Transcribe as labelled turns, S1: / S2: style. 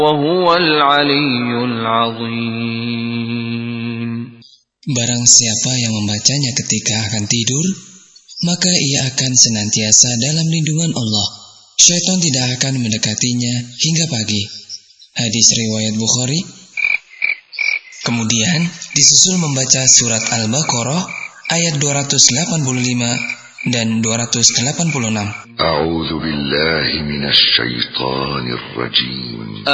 S1: وهو العلي العظيم.
S2: Barang siapa yang membacanya ketika akan tidur, maka ia akan senantiasa dalam lindungan Allah. Syaitan tidak akan mendekatinya hingga pagi. Hadis riwayat Bukhari. Kemudian disusul membaca surat Al-Baqarah ayat 285 dan 286.
S3: A'udzu billahi minasy syaithanir rajim.